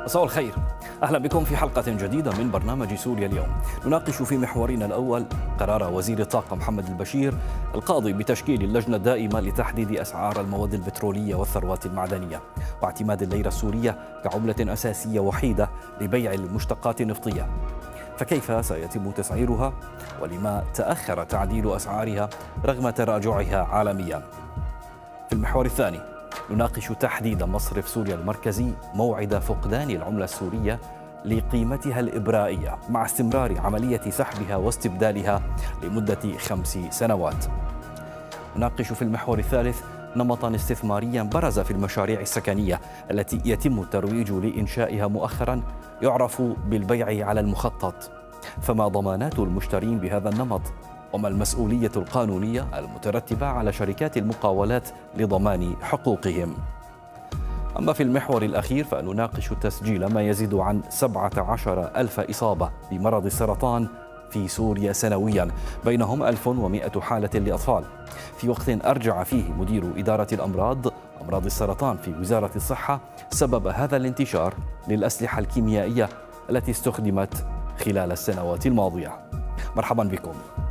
مساء الخير، أهلا بكم في حلقة جديدة من برنامج سوريا اليوم. نناقش في محورنا الأول قرار وزير الطاقة محمد البشير القاضي بتشكيل اللجنة الدائمة لتحديد أسعار المواد البترولية والثروات المعدنية واعتماد الليرة السورية كعملة أساسية وحيدة لبيع المشتقات النفطية. فكيف سيتم تسعيرها؟ ولما تأخر تعديل أسعارها رغم تراجعها عالميا؟ في المحور الثاني نناقش تحديد مصرف سوريا المركزي موعد فقدان العملة السورية لقيمتها الإبرائية مع استمرار عملية سحبها واستبدالها لمدة 5 سنوات. نناقش في المحور الثالث نمطا استثماريا برز في المشاريع السكنية التي يتم الترويج لإنشائها مؤخرا يعرف بالبيع على المخطط، فما ضمانات المشترين بهذا النمط؟ وما المسؤولية القانونية المترتبة على شركات المقاولات لضمان حقوقهم؟ أما في المحور الأخير فنناقش تسجيل ما يزيد عن 17,000 إصابة بمرض السرطان في سوريا سنويا، بينهم 1100 حالة لأطفال، في وقت أرجع فيه مدير إدارة أمراض السرطان في وزارة الصحة سبب هذا الانتشار للأسلحة الكيميائية التي استخدمت خلال السنوات الماضية. مرحبا بكم.